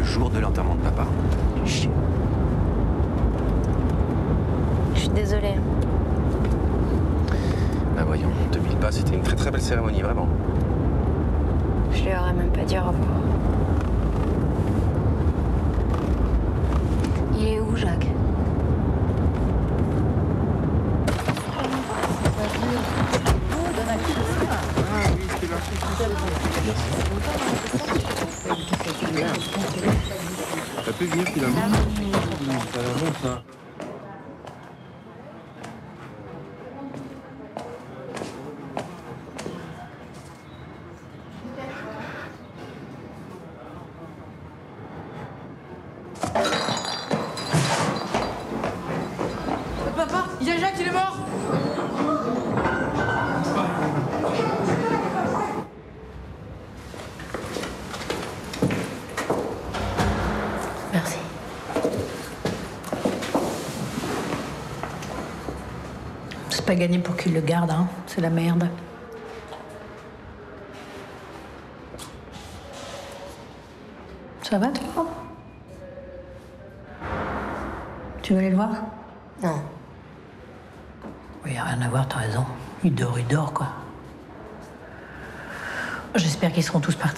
jour de l'enterrement de papa. Chier. Je suis désolée. Bah voyons, 2000 pas, c'était une très très belle cérémonie, vraiment. Je lui aurais même pas dit au revoir. Il est où, Jacques? Ça peut venir finalement. Ça a l'air bon ça. Papa, il y a Jacques, il est mort. Merci. C'est pas gagné pour qu'il le garde, hein. C'est la merde. Ça va, toi? Tu veux aller le voir? Non. Oui, y a rien à voir, t'as raison. Il dort, quoi. J'espère qu'ils seront tous partis.